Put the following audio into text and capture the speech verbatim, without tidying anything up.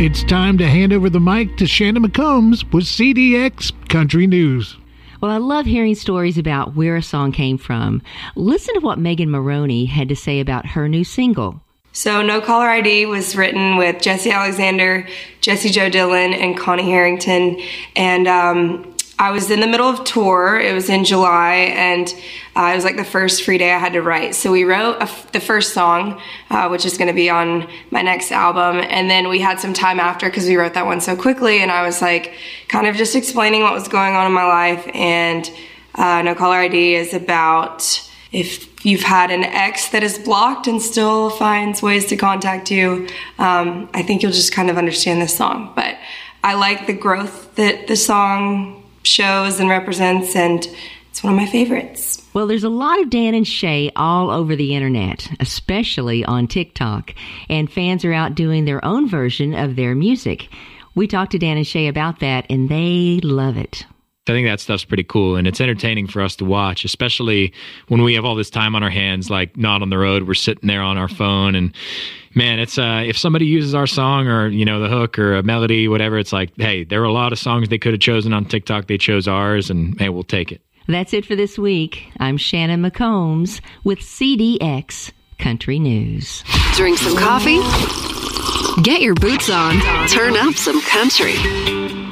It's time to hand over the mic to Shannon McCombs with C D X Country News. Well, I love hearing stories about where a song came from. Listen to what Megan Maroney had to say about her new single. So No Caller I D was written with Jesse Alexander, Jesse Joe Dillon, and Connie Harrington. And um, I was in the middle of tour. It was in July, and uh, it was like the first free day I had to write. So we wrote a f- the first song, uh, which is going to be on my next album. And then we had some time after because we wrote that one so quickly. And I was like kind of just explaining what was going on in my life. And uh, No Caller I D is about if you've had an ex that is blocked and still finds ways to contact you. um, I think you'll just kind of understand this song. But I like the growth that the song shows and represents, and it's one of my favorites. Well, there's a lot of Dan and Shay all over the internet, especially on TikTok, and fans are out doing their own version of their music. We talked to Dan and Shay about that, and they love it. I think that stuff's pretty cool, and it's entertaining for us to watch, especially when we have all this time on our hands, like not on the road. We're sitting there on our phone, and man, it's uh, if somebody uses our song or, you know, the hook or a melody, whatever, it's like, hey, there are a lot of songs they could have chosen on TikTok. They chose ours, and hey, we'll take it. That's it for this week. I'm Shannon McCombs with C D X Country News. Drink some coffee, get your boots on, turn up some country.